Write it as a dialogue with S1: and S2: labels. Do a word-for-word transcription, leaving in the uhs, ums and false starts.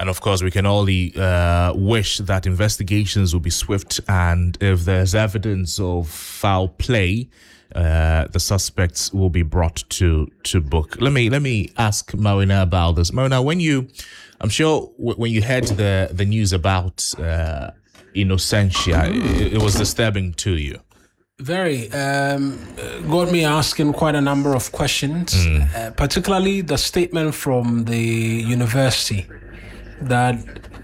S1: And of course, we can only uh, wish that investigations will be swift, and if there's evidence of foul play, uh, the suspects will be brought to to book. Let me let me ask Marina about this. Marina, when you, I'm sure w- when you heard the the news about uh, Innocentia, it, it was disturbing to you.
S2: Very. Um, got me asking quite a number of questions, mm. uh, particularly the statement from the university that